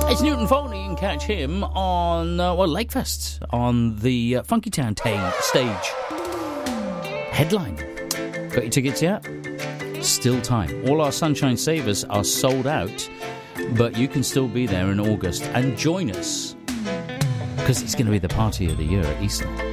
It's Newton Foley. You can catch him on, Lakefest, on the Funky Town stage. Headline. Got your tickets yet? Still time. All our Sunshine Savers are sold out, but you can still be there in August and join us, because it's going to be the party of the year at Eastland.